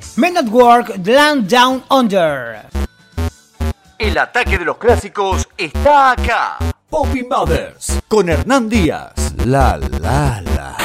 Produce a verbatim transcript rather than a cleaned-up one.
Men at Work, Land Down Under. El ataque de los clásicos está acá. Poppy Mothers con Hernán Díaz. La la la.